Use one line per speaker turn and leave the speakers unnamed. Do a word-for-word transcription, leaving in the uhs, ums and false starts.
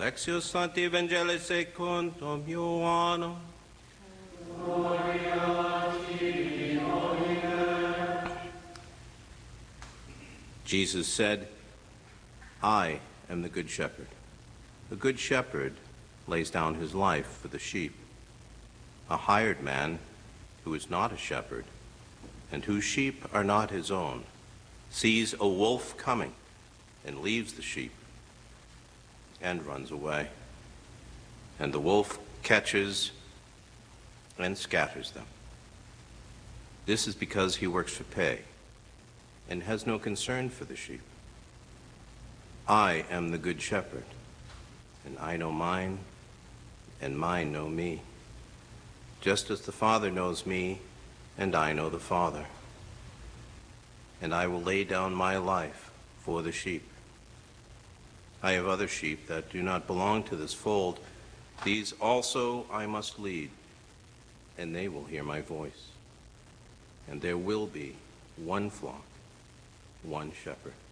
Lectio Sancti Evangelii secundum Ioannem. Jesus said, I am the good shepherd. The good shepherd lays down his life for the sheep. A hired man who is not a shepherd and whose sheep are not his own sees a wolf coming and leaves the sheep and runs away. And the wolf catches and scatters them. This is because he works for pay and has no concern for the sheep. I am the good shepherd, and I know mine, and mine know me, just as the Father knows me, and I know the Father. And I will lay down my life for the sheep. I have other sheep that do not belong to this fold. These also I must lead, and they will hear my voice. And there will be one flock, one shepherd.